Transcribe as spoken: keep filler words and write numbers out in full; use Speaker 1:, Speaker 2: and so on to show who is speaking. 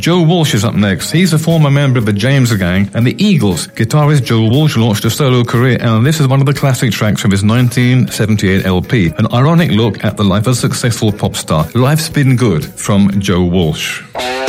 Speaker 1: Joe Walsh is up next. He's a former member of the James Gang and the Eagles. Guitarist Joe Walsh launched a solo career, and this is one of the classic tracks from his nineteen seventy-eight L P, an ironic look at the life of a successful pop star. Life's Been Good from Joe Walsh.